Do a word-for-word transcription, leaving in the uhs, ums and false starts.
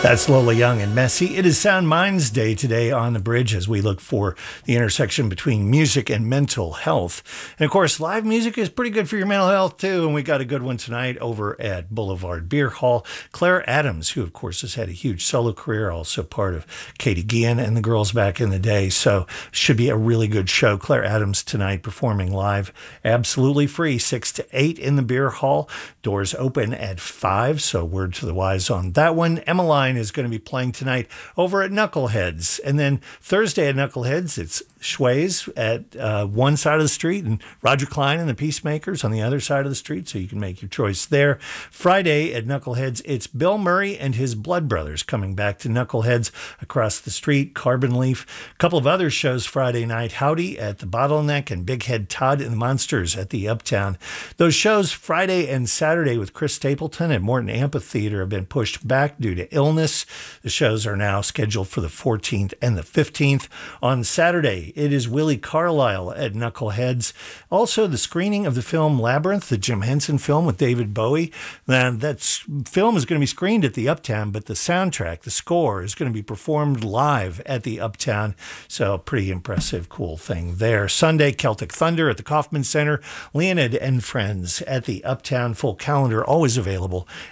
That's Lola Young and Messy. It is Sound Minds Day today on the bridge as we look for the intersection between music and mental health. And of course, live music is pretty good for your mental health too. And we got a good one tonight over at Boulevard Beer Hall. Claire Adams, who of course has had a huge solo career, also part of Katie Guillen and the Girls back in the day. So should be a really good show. Claire Adams tonight performing live, absolutely free, six to eight in the Beer Hall. Doors open at five. So word to the wise on that one. Emmeline is going to be playing tonight over at Knuckleheads. And then Thursday at Knuckleheads, it's Schway's at uh, one side of the street and Roger Klein and the Peacemakers on the other side of the street, so you can make your choice there. Friday at Knuckleheads, it's Bill Murray and his Blood Brothers coming back to Knuckleheads across the street, Carbon Leaf. A couple of other shows Friday night, Howdy at the Bottleneck and Big Head Todd and the Monsters at the Uptown. Those shows Friday and Saturday with Chris Stapleton at Morton Amphitheater have been pushed back due to illness. The shows are now scheduled for the fourteenth and the fifteenth. On Saturday, it is Willie Carlisle at Knuckleheads. Also, the screening of the film Labyrinth, the Jim Henson film with David Bowie. And that film is going to be screened at the Uptown, but the soundtrack, the score, is going to be performed live at the Uptown. So, pretty impressive, cool thing there. Sunday, Celtic Thunder at the Kaufman Center. Leonid and Friends at the Uptown. Full calendar always available